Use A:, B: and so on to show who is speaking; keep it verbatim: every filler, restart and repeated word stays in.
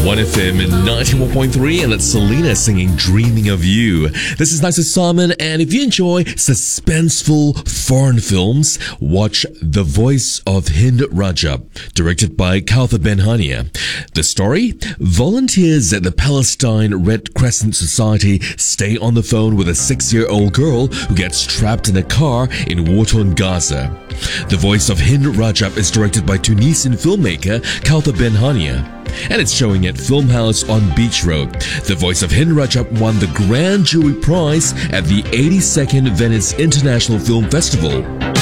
A: one F M ninety-one point three, and it's Selena singing Dreaming of You. This is Nice Simon, and if you enjoy suspenseful foreign films, watch The Voice of Hind Rajab, directed by Kauthar Ben-Hania. The story? Volunteers at the Palestine Red Crescent Society stay on the phone with a six-year-old girl who gets trapped in a car in war-torn Gaza. The Voice of Hind Rajab is directed by Tunisian filmmaker Kauthar Ben-Hania, and it's showing at Filmhouse on Beach Road. The Voice of Hind Rajab won the Grand Jury Prize at the eighty-second Venice International Film Festival.